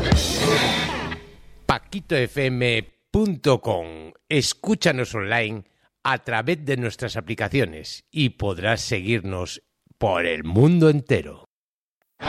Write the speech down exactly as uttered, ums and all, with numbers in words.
paquito f m punto com. Escúchanos online a través de nuestras aplicaciones y podrás seguirnos por el mundo entero.